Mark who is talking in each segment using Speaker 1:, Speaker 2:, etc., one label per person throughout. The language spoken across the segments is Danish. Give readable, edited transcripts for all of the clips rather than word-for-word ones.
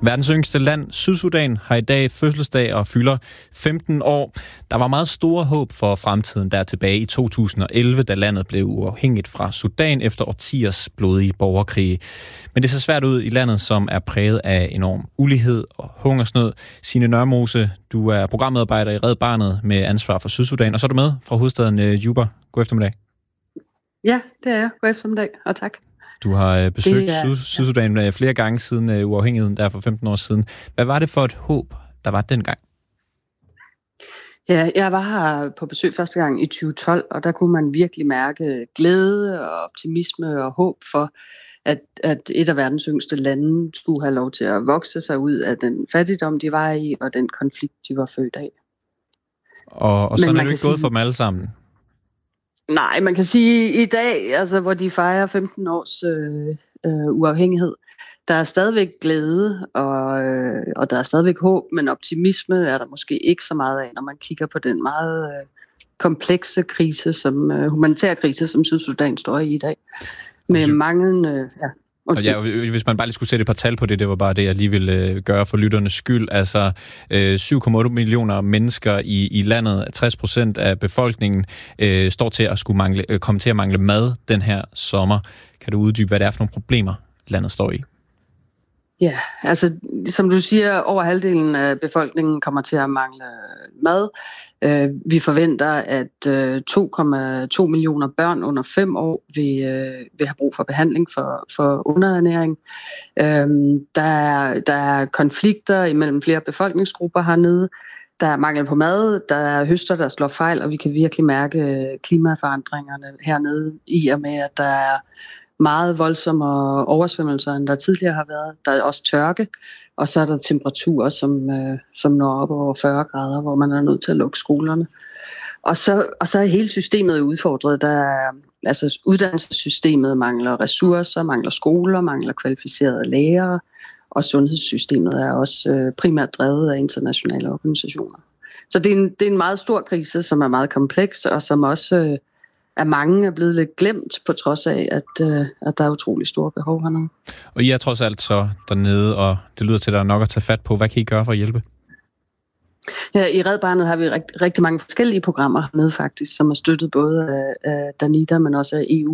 Speaker 1: Verdens yngste land, Sydsudan, har i dag fødselsdag og fylder 15 år. Der var meget store håb for fremtiden der tilbage i 2011, da landet blev uafhængigt fra Sudan efter årtiers blodige borgerkrige. Men det ser svært ud i landet, som er præget af enorm ulighed og hungersnød. Signe Nørmose, du er programmedarbejder i Red Barnet med ansvar for Sydsudan, og så er du med fra hovedstaden Juba. God eftermiddag.
Speaker 2: Ja, det er jeg. God eftermiddag, og tak.
Speaker 1: Du har besøgt Sydsudan flere gange siden uafhængigheden, der for 15 år siden. Hvad var det for et håb, der var dengang?
Speaker 2: Ja, jeg var her på besøg første gang i 2012, og der kunne man virkelig mærke glæde og optimisme og håb for, at et af verdens yngste lande skulle have lov til at vokse sig ud af den fattigdom, de var i, og den konflikt, de var født af.
Speaker 1: Og sådan er det ikke gået for dem alle sammen?
Speaker 2: Nej, man kan sige i dag, altså, hvor de fejrer 15 års uafhængighed, der er stadigvæk glæde, og der er stadigvæk håb, men optimisme er der måske ikke så meget af, når man kigger på den meget komplekse krise, humanitære krise, som Sydsudan står i dag. Med manglende...
Speaker 1: Og hvis man bare lige skulle sætte et par tal på det, det var bare det, jeg lige ville gøre for lytternes skyld. Altså 7,8 millioner mennesker i landet, 60% af befolkningen, står til at komme til at mangle mad den her sommer. Kan du uddybe, hvad det er for nogle problemer, landet står i? Ja,
Speaker 2: altså som du siger, over halvdelen af befolkningen kommer til at mangle mad. Vi forventer, at 2,2 millioner børn under 5 år vil have brug for behandling for underernæring. Der er konflikter imellem flere befolkningsgrupper hernede. Der er mangel på mad, der er høster, der slår fejl, og vi kan virkelig mærke klimaforandringerne hernede i og med, at der er meget voldsomme oversvømmelser, end der tidligere har været. Der er også tørke, og så er der temperaturer, som når op over 40 grader, hvor man er nødt til at lukke skolerne. Og så er hele systemet udfordret. Altså uddannelsessystemet mangler ressourcer, mangler skoler, mangler kvalificerede lærere, og sundhedssystemet er også primært drevet af internationale organisationer. Så det er en meget stor krise, som er meget kompleks, og som også... at mange er blevet lidt glemt, på trods af, at der er utrolig store behov hernede.
Speaker 1: Og I er trods alt så dernede, og det lyder til, at der er nok at tage fat på. Hvad kan I gøre for at hjælpe?
Speaker 2: Ja, i Red Barnet har vi rigtig mange forskellige programmer hernede faktisk, som er støttet både af Danida, men også af EU.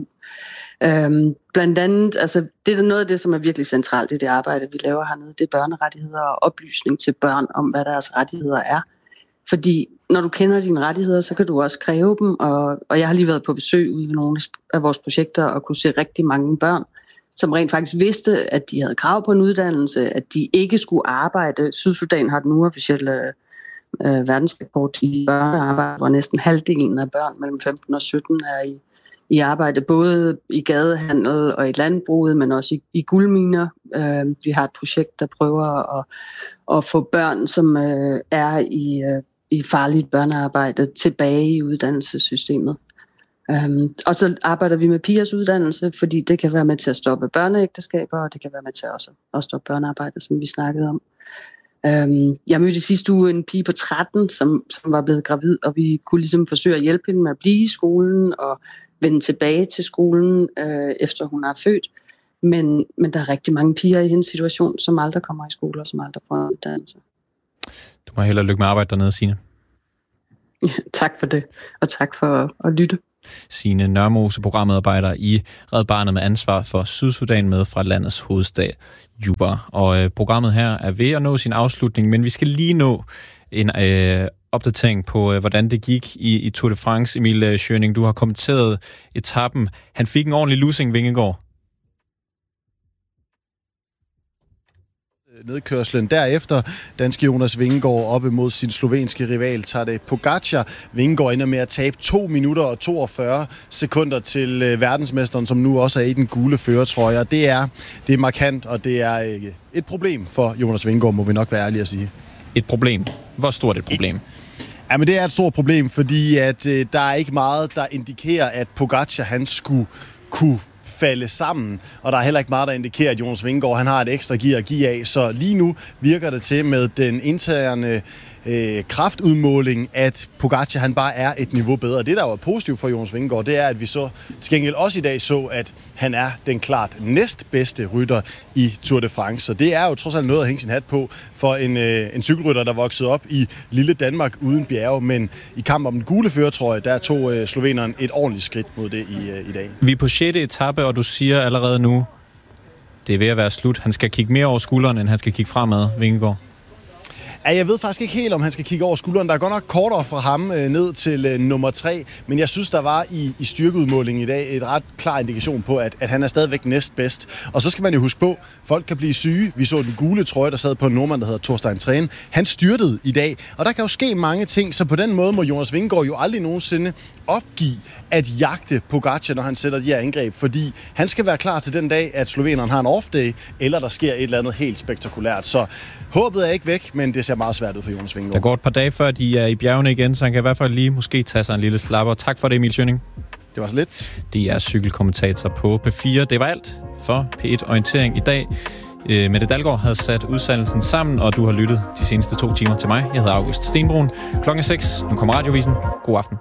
Speaker 2: Blandt andet, altså det er noget af det, som er virkelig centralt i det arbejde, vi laver hernede, det er børnerettigheder og oplysning til børn om, hvad deres rettigheder er. Fordi når du kender dine rettigheder, så kan du også kræve dem, og jeg har lige været på besøg ude ved nogle af vores projekter og kunne se rigtig mange børn, som rent faktisk vidste, at de havde krav på en uddannelse, at de ikke skulle arbejde. Sydsudan har den uofficielle verdensrekord i børnearbejde, hvor næsten halvdelen af børn mellem 15 og 17 er i arbejde, både i gadehandel og i landbruget, men også i guldminer. Vi har et projekt, der prøver at få børn, som er i farligt børnearbejde, tilbage i uddannelsessystemet. Og så arbejder vi med pigers uddannelse, fordi det kan være med til at stoppe børneægteskaber, og det kan være med til også at stoppe børnearbejde, som vi snakkede om. Jeg mødte i sidste uge en pige på 13, som var blevet gravid, og vi kunne ligesom forsøge at hjælpe hende med at blive i skolen og vende tilbage til skolen, efter hun er født. Men der er rigtig mange piger i hendes situation, som aldrig kommer i skole og som aldrig får en uddannelse.
Speaker 1: Du må hellere lykke med arbejde dernede, Signe.
Speaker 2: Ja, tak for det, og tak for at lytte.
Speaker 1: Signe Nørmose, programmedarbejder i Red Barnet med ansvar for Sydsudan med fra landets hovedstad Juba. Og programmet her er ved at nå sin afslutning, men vi skal lige nå en opdatering på, hvordan det gik i Tour de France. Emil Schøning, du har kommenteret etappen. Han fik en ordentlig lussing, Vingegaard.
Speaker 3: Nedkørslen. Derefter danske Jonas Vingegaard op imod sin slovenske rival Tadej Pogačar. Vingegaard ender med at tabe 2 minutter og 42 sekunder til verdensmesteren, som nu også er i den gule førertrøje. Det er markant, og det er et problem for Jonas Vingegaard, må vi nok være ærlige at sige.
Speaker 1: Et problem? Hvor stort et problem?
Speaker 3: Ja, men det er et stort problem, fordi at der er ikke meget, der indikerer, at Pogačar han skulle kunne falde sammen, og der er heller ikke meget, der indikerer, at Jonas Vingegaard han har et ekstra gear at give af, så lige nu virker det til med den interne kraftudmåling, at Pogačar han bare er et niveau bedre. Det, der var positivt for Jonas Vingegaard, det er, at vi så til gengæld også i dag så, at han er den klart næstbedste rytter i Tour de France. Så det er jo trods alt noget at hænge sin hat på for en cykelrytter, der voksede op i lille Danmark uden bjerge. Men i kamp om den gule førertrøje, der tog sloveneren et ordentligt skridt mod det i dag.
Speaker 1: Vi er på 6. etape, og du siger allerede nu, det er ved at være slut. Han skal kigge mere over skulderen, end han skal kigge fremad, Vingegaard.
Speaker 3: Ja, jeg ved faktisk ikke helt, om han skal kigge over skulderen. Der er godt nok kortere fra ham ned til nummer 3, men jeg synes, der var i styrkeudmålingen i dag et ret klar indikation på, at han er stadigvæk næstbedst. Og så skal man jo huske på, folk kan blive syge. Vi så den gule trøje, der sad på en nordmand, der hedder Thorstein Træn. Han styrtede i dag, og der kan jo ske mange ting, så på den måde må Jonas Vingegaard jo aldrig nogensinde opgive at jagte Pogačar, når han sætter de her angreb, fordi han skal være klar til den dag, at sloveneren har en off-day, eller der sker et eller andet helt spektakulært. Så håbet er ikke væk, men det ser meget svært ud for Jonas Vingegaard.
Speaker 1: Der går et par dage før de er i bjergene igen, så han kan i hvert fald lige måske tage sig en lille slapper. Tak for det, Emil Schønning.
Speaker 3: Det var så lidt.
Speaker 1: De er cykelkommentator på P4. Det var alt for P1 Orientering i dag. Mette Dalgaard havde sat udsendelsen sammen, og du har lyttet de seneste 2 timer til mig. Jeg hedder August Stenbrun. 6:00. Nu kommer Radiovisen. God aften.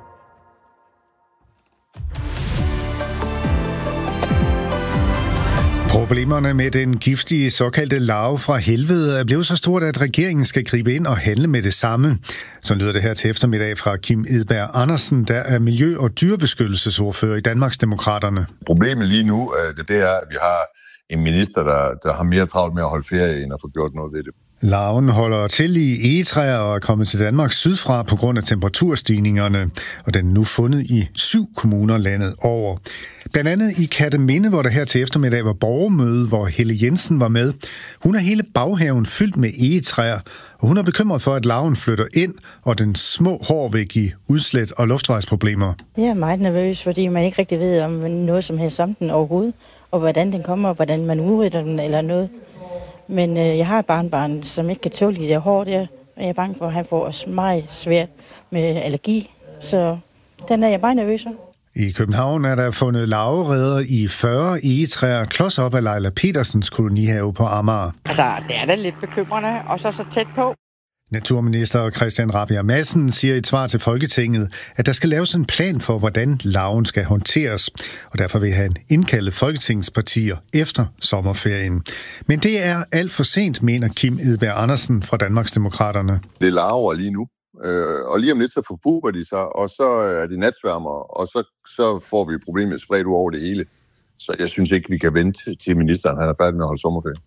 Speaker 4: Problemerne med den giftige såkaldte larve fra helvede er blevet så stort, at regeringen skal gribe ind og handle med det samme. Så lyder det her til eftermiddag fra Kim Edberg Andersen, der er miljø- og dyrebeskyttelsesordfører i Danmarksdemokraterne.
Speaker 5: Problemet lige nu, det er, at vi har en minister, der har mere travlt med at holde ferie, end at få gjort noget ved det.
Speaker 4: Larven holder til i egetræer og er kommet til Danmark sydfra på grund af temperaturstigningerne, og den er nu fundet i 7 kommuner landet over. Blandt andet i Kerteminde, hvor der her til eftermiddag var borgermøde, hvor Helle Jensen var med. Hun har hele baghaven fyldt med egetræer, og hun er bekymret for, at larven flytter ind, og den små hår vil give udslæt og luftvejsproblemer.
Speaker 6: Jeg er meget nervøs, fordi man ikke rigtig ved om noget som helst om den overhovedet, og hvordan den kommer, og hvordan man udrydder den eller noget. Men jeg har et barnbarn, som ikke kan tåle de der hår der, og jeg er bange for, at han får meget svært med allergi. Så den er jeg bare nervøs for.
Speaker 4: I København er der fundet larvereder i 40 egetræer, klods op af Leila Petersens kolonihave på Amager.
Speaker 7: Altså, det er da lidt bekymrende, og så tæt på.
Speaker 4: Naturminister Christian Rabjerg Madsen siger i et svar til Folketinget, at der skal laves en plan for, hvordan larven skal håndteres, og derfor vil han indkalde Folketingspartier efter sommerferien. Men det er alt for sent, mener Kim Edberg Andersen fra Danmarksdemokraterne.
Speaker 5: Det larver lige nu, og lige om lidt så forpuber de sig, og så er det natsværmer, og så får vi problemet spredt ud over det hele. Så jeg synes ikke, vi kan vente til ministeren, han er færdig med at holde sommerferie.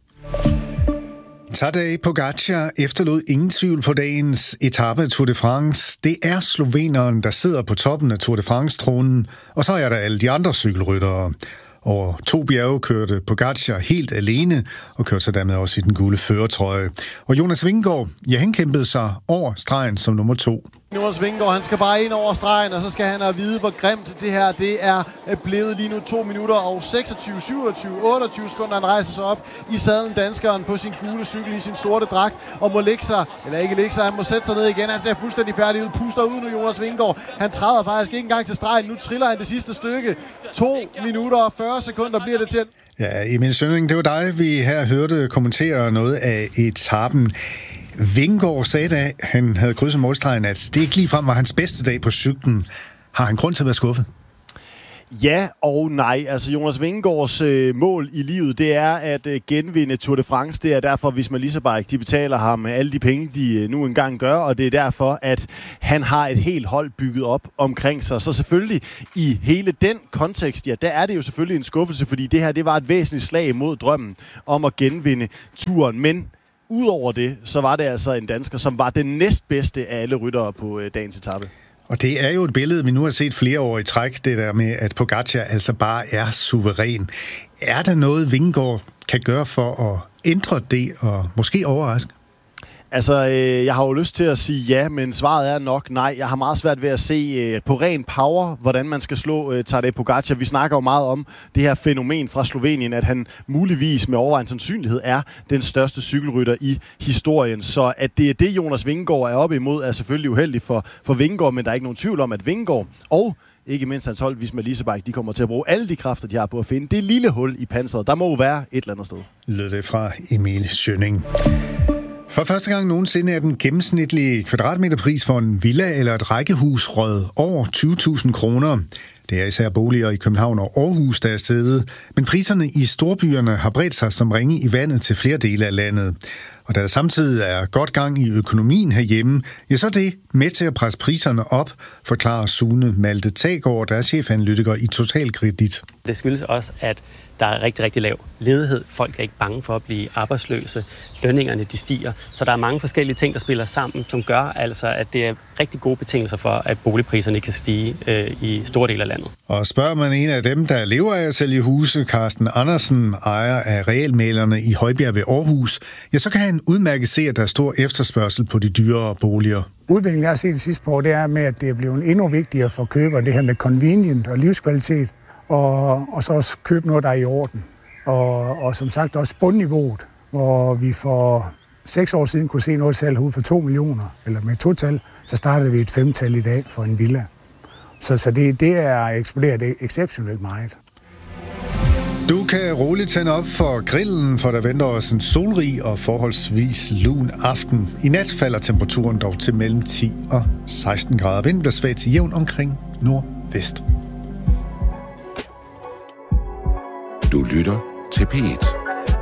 Speaker 4: Tadej Pogačar efterlod ingen tvivl på dagens etape af Tour de France. Det er sloveneren, der sidder på toppen af Tour de France-tronen, og så er der alle de andre cykelryttere. Over 2 bjerge kørte Pogačar helt alene, og kørte sig dermed også i den gule førertrøje. Og Jonas Vingegaard, han kæmpede sig over stregen som nummer 2.
Speaker 3: Jonas Vingegaard, han skal bare ind over stregen, og så skal han have at vide, hvor grimt det her det er blevet lige nu. 2 minutter og 26, 27, 28 sekunder. Han rejser sig op i sadlen, danskeren på sin gule cykel i sin sorte dragt, og må lægge sig, eller ikke lægge sig, han må sætte sig ned igen. Han ser fuldstændig færdig ud, puster ud nu, Jonas Vingegaard. Han træder faktisk ikke engang til stregen. Nu triller han det sidste stykke. 2 minutter og 40 sekunder bliver det til.
Speaker 4: Ja, Emil Schønning, det var dig, vi her hørte kommentere noget af etapen. Vingegaard sagde da, han havde krydset målstregen, at det ikke ligefrem var hans bedste dag på cyklen. Har han grund til at være skuffet?
Speaker 3: Ja og nej. Altså Jonas Vingegaards mål i livet, det er at genvinde Tour de France. Det er derfor, hvis man lige de betaler ham alle de penge, de nu engang gør, og det er derfor, at han har et helt hold bygget op omkring sig. Så selvfølgelig i hele den kontekst, ja, der er det jo selvfølgelig en skuffelse, fordi det her, det var et væsentligt slag mod drømmen om at genvinde turen. Men udover det, så var det altså en dansker, som var den næstbedste af alle ryttere på dagens etape.
Speaker 4: Og det er jo et billede, vi nu har set flere år i træk, det der med, at Pogačar altså bare er suveræn. Er der noget, Vingegaard kan gøre for at ændre det og måske overraske?
Speaker 3: Altså, jeg har jo lyst til at sige ja, men svaret er nok nej. Jeg har meget svært ved at se på ren power, hvordan man skal slå Tadej Pogačar. Vi snakker jo meget om det her fænomen fra Slovenien, at han muligvis med overvejende sandsynlighed er den største cykelrytter i historien. Så at det er det, Jonas Vingegaard er oppe imod, er selvfølgelig uheldigt for Vingegaard, men der er ikke nogen tvivl om, at Vingegaard og ikke mindst hans hold, Visma Leasebike, de kommer til at bruge alle de kræfter, de har på at finde det lille hul i panseret. Der må jo være et eller andet sted.
Speaker 4: Lød det fra Emil Schønning. For første gang nogensinde er den gennemsnitlige kvadratmeterpris for en villa eller et rækkehus røget over 20.000 kroner. Det er især boliger i København og Aarhus, der er steget, men priserne i storbyerne har bredt sig som ringe i vandet til flere dele af landet. Og da der samtidig er godt gang i økonomien herhjemme, ja, så er det med til at presse priserne op, forklarer Sune Malte Taggaard, der er chefanalytiker i Totalkredit.
Speaker 8: Det skyldes også, at der er rigtig, rigtig lav ledighed. Folk er ikke bange for at blive arbejdsløse. Lønningerne de stiger. Så der er mange forskellige ting, der spiller sammen, som gør altså, at det er rigtig gode betingelser for, at boligpriserne kan stige i store dele af landet. Og
Speaker 4: spørger man en af dem, der lever af at sælge huse, Carsten Andersen, ejer af realmælerne i Højbjerg ved Aarhus, ja, så kan han udmærket se, at der er stor efterspørgsel på de dyrere boliger.
Speaker 9: Udviklingen, jeg har set det sidste par år, det er med, at det er blevet endnu vigtigere for køber, det her med convenient og livskvalitet. Og så også købe noget, der er i orden. Og som sagt også bundniveauet, hvor vi for 6 år siden kunne se noget salg ud for 2 millioner, eller med 2-tal, så startede vi et 5-tal i dag for en villa. Så det er eksploderet exceptionelt meget.
Speaker 4: Du kan roligt tænde op for grillen, for der venter os en solrig og forholdsvis lun aften. I nat falder temperaturen dog til mellem 10 og 16 grader. Vinden bliver svag til jævn omkring nordvest.
Speaker 10: Du lytter til P1.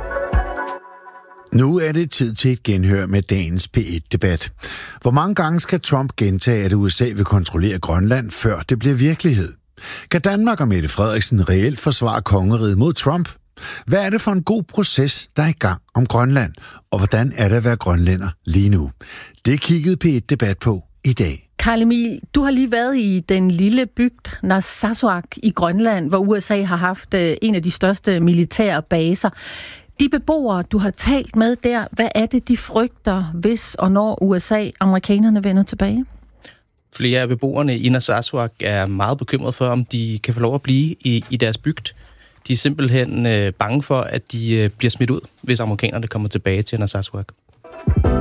Speaker 11: Nu er det tid til et genhør med dagens P1-debat. Hvor mange gange skal Trump gentage, at USA vil kontrollere Grønland, før det bliver virkelighed? Kan Danmark og Mette Frederiksen reelt forsvare kongeriget mod Trump? Hvad er det for en god proces, der er i gang om Grønland? Og hvordan er det at være grønlænder lige nu? Det kiggede P1-debat på i dag.
Speaker 12: Carl Emil, du har lige været i den lille bygd Narsarsuaq i Grønland, hvor USA har haft en af de største militære baser. De beboere, du har talt med der, hvad er det, de frygter, hvis og når USA-amerikanerne vender tilbage?
Speaker 13: Flere af beboerne i Narsarsuaq er meget bekymrede for, om de kan få lov at blive i deres bygd. De er simpelthen bange for, at de bliver smidt ud, hvis amerikanerne kommer tilbage til Narsarsuaq.